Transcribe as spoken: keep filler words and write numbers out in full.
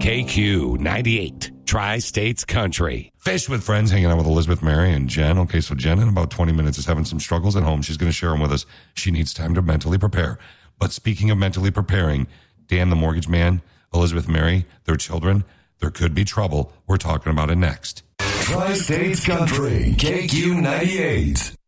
K Q ninety-eight, Tri-States Country. Fish with Friends, hanging out with Elizabeth, Mary, and Jen. Okay, so Jen in about twenty minutes is having some struggles at home. She's going to share them with us. She needs time to mentally prepare. But speaking of mentally preparing, Dan the mortgage man, Elizabeth, Mary, their children, there could be trouble. We're talking about it next. Tri-States Country, K Q ninety-eight.